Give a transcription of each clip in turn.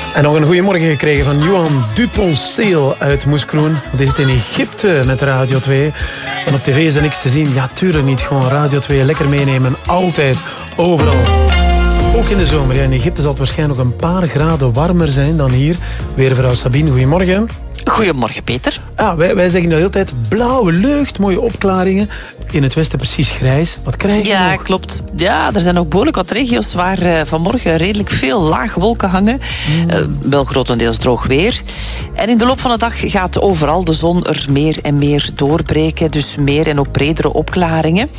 En nog een goeiemorgen gekregen van Johan Duponceel uit Moeskroen. Die zit in Egypte met Radio 2. En op tv is er niks te zien. Ja, tuurlijk niet. Gewoon Radio 2 lekker meenemen. Altijd, overal. Ook in de zomer. Ja, in Egypte zal het waarschijnlijk nog een paar graden warmer zijn dan hier. Weervrouw Sabine, goedemorgen. Goedemorgen, Peter. Wij zeggen de hele tijd blauwe lucht, mooie opklaringen. In het westen precies grijs. Wat krijg je Ja, nog? klopt. Ja, er zijn ook behoorlijk wat regio's waar vanmorgen redelijk veel lage wolken hangen. Wel grotendeels droog weer. En in de loop van de dag gaat overal de zon er meer en meer doorbreken. Dus meer en ook bredere opklaringen.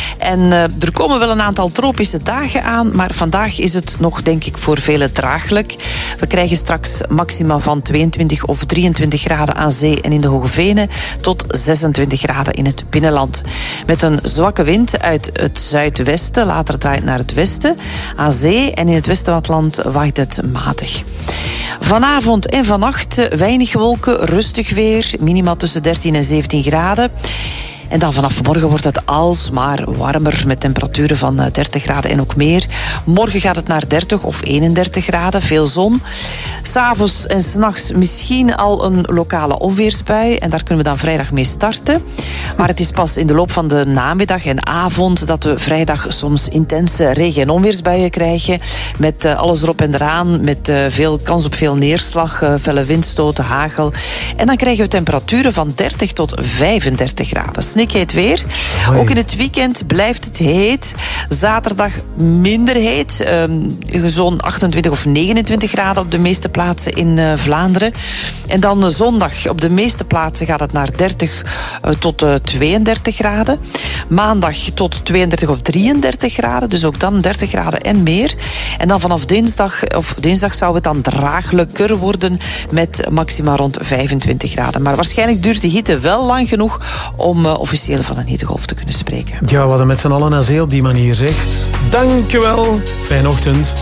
En er komen wel een aantal tropische dagen aan. Maar vandaag is het nog, denk ik, voor velen draaglijk. We krijgen straks maxima van 22 of 23 graden aan zee en in de Hoge Venen. Tot 26 graden in het binnenland. Met een zwakke wind uit het zuidwesten. Later draait naar het westen. Aan zee en in het westen van het land waait het matig. Vanavond en vannacht weinig wolken, rustig weer. Minimaal tussen 13 en 17 graden. En dan vanaf morgen wordt het alsmaar warmer met temperaturen van 30 graden en ook meer. Morgen gaat het naar 30 of 31 graden, veel zon. 'S'avonds en 's nachts misschien al een lokale onweersbui. En daar kunnen we dan vrijdag mee starten. Maar het is pas in de loop van de namiddag en avond dat we vrijdag soms intense regen- en onweersbuien krijgen. Met alles erop en eraan. Met veel kans op veel neerslag, felle windstoten, hagel. En dan krijgen we temperaturen van 30 tot 35 graden. Snikheet weer. Hoi. Ook in het weekend blijft het heet. Zaterdag minder heet. Zo'n 28 of 29 graden op de meeste plaatsen in Vlaanderen. En dan zondag op de meeste plaatsen gaat het naar 30 tot 32 graden. Maandag tot 32 of 33 graden. Dus ook dan 30 graden en meer. En dan vanaf dinsdag zou het dan draaglijker worden met maxima rond 25 graden. Maar waarschijnlijk duurt de hitte wel lang genoeg om officieel van een hittegolf te kunnen spreken. Ja, we hadden met z'n allen naar zee op die manier, zeg. Dankjewel. Fijne ochtend.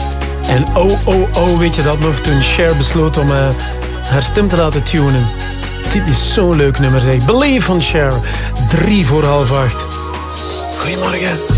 En weet je dat nog? Toen Cher besloot om haar stem te laten tunen. Dit is zo'n leuk nummer, zeg. Believe van Cher. 7:03. Goedemorgen.